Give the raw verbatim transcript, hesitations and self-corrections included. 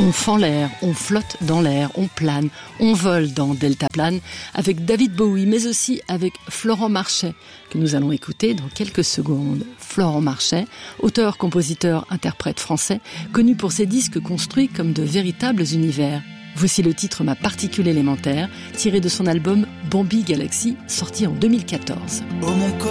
On fend l'air, on flotte dans l'air, on plane, on vole dans Deltaplane avec David Bowie, mais aussi avec Florent Marchais, que nous allons écouter dans quelques secondes. Florent Marchais, auteur, compositeur, interprète français, connu pour ses disques construits comme de véritables univers. Voici le titre Ma particule élémentaire, tiré de son album Bambi Galaxy, sorti en deux mille quatorze. Oh mon